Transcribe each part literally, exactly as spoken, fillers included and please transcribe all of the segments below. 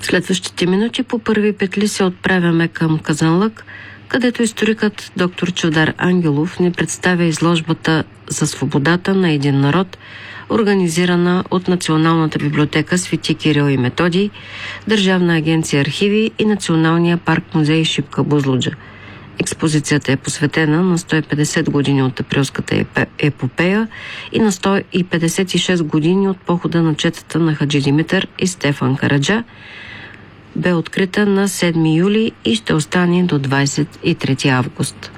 следващите минути по първи петли се отправяме към Казанлък, където историкът доктор Чавдар Ангелов ни представя изложбата "За свободата на един народ", организирана от Националната библиотека Свети Кирил и Методий, Държавна агенция архиви и Националния парк музей Шипка Бузлуджа. Експозицията е посветена на сто и петдесет години от Априлската епопея и на сто и петдесет и шест години от похода на четата на Хаджи Димитър и Стефан Караджа. Бе открита на седми юли и ще остане до двадесет и трети август.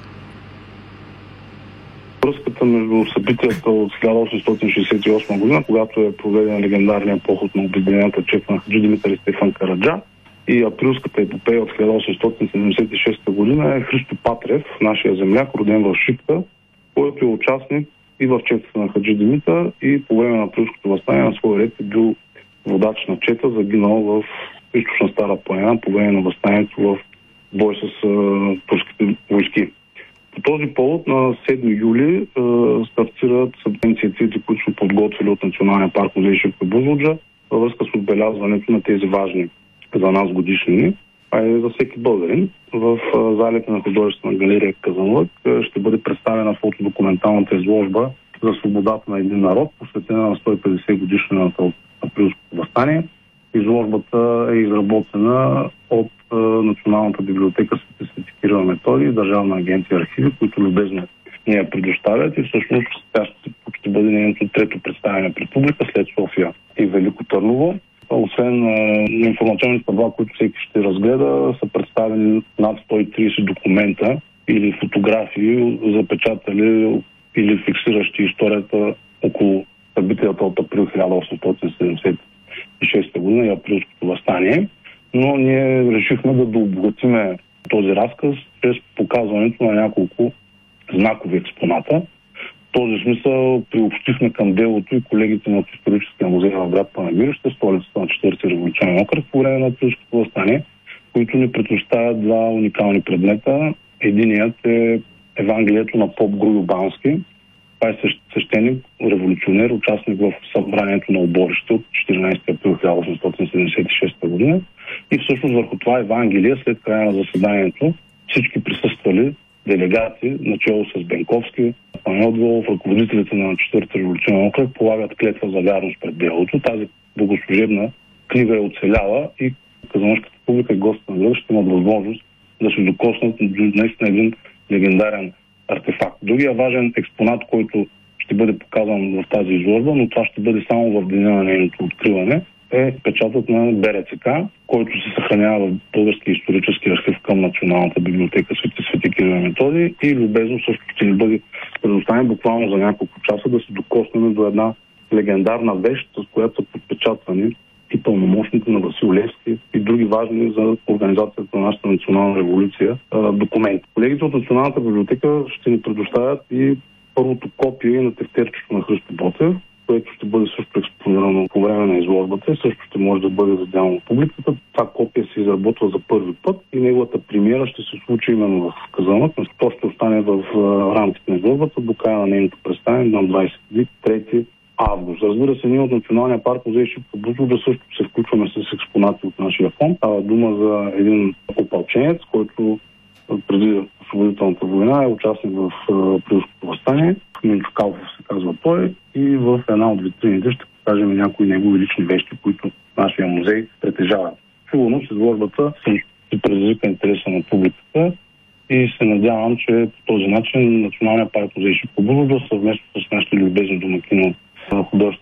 Връзката между събитията от хиляда осемстотин шейсет и осма година, когато е проведен легендарния поход на обединената чета на Хаджи Димитър и Стефан Караджа, и Априлската епопея от хиляда осемстотин седемдесет и шеста година, е Христо Патрев, нашия земляк, роден в Шипка, който е участник и в четата на Хаджи Димитър, и по време на Априлското въстание на своя ред е бил водач на чета, загинал в източна Стара планина по време на въстанието в бой с uh, турските войски. По този повод на седми юли uh, стартират инициативите, които са подготвили от Националния парк музей Шипка Бузлуджа във връзка с отбелязването на тези важни за нас годишнини, а и за всеки българин. В uh, залите на художествена галерия Казанлък uh, ще бъде представена фотодокументалната изложба "За свободата на един народ", посветена на сто и петдесет годишнината от Априлското въстание. Изложбата е изработена от е, Националната библиотека Свети Кирил и Методий и Държавна агенция архиви, които любезно ни я предоставят, и всъщност тя ще, ще бъде нейното трето представяне пред публика след София и Велико Търново. Освен е, информационните табла, които всеки ще разгледа, са представени над сто и тридесет документа или фотографии, запечатали или фиксиращи историята около събитията от април хиляда осемстотин седемдесет и шеста година и Априлското въстание, но ние решихме да дообогатиме този разказ чрез показването на няколко знакови експоната. В този смисъл приобщихме към делото и колегите на Историческия музей в град Панагюрище, столицата на четвърти революционен окръг, по време на Априлското въстание, които ни предоставят два уникални предмета. Единият е Евангелието на поп Груйо Бански. Това е свещеник, революционер, участник в събранието на Оборище от четиринадесети април хиляда осемстотин седемдесет и шеста година. И всъщност върху това Евангелие, след края на заседанието, всички присъствали делегати, начало с Бенковски, Панайот Волов, ръководителите на четвърти революционен окръг, полагат клетва за вярност пред делото. Тази богослужебна книга е оцеляла и казанлъшката публика и гостите на града ще имат възможност да се докоснат наистина един легендарен артефакт. Другия важен експонат, който ще бъде показан в тази изложба, но това ще бъде само в деня на нейното откриване, е печатът на БРЦК, който се съхранява в Българския исторически архив към Националната библиотека Свети Свети Кирил и Методий, и любезно също ще ни бъде предоставен буквално за няколко часа да се докоснем до една легендарна вещ, с която са подпечатвани и пълномощните на Васил Левски и други важни за организацията на нашата национална революция документи. Колегите от Националната библиотека ще ни предоставят и първото копие на тефтерчето на Христо Ботев, което ще бъде също експонирано по време на изложбата и също ще може да бъде задялено в публиката. Това копие се изработва за първи път и неговата премиера ще се случи именно в Казанлък, но то ще остане в рамките на изложбата до края на нейното представяне на двадесет и трети август. Разбира се, ние от Националния парк музей Шипка Бузлуджа също се включваме с експонати от нашия фонд. Става дума за един опълченец, който преди освободителната война е участник в Априлското въстание. Минчо Калфов се казва той, и в една от витрините ще покажем някои негови лични вещи, които нашия музей притежава. Сигурно с изложбата ще предизвика интереса на публиката и се надявам, че по този начин Националния парк музей Шипка Бузлуджа съвместно с нашите любезни домакини от художеството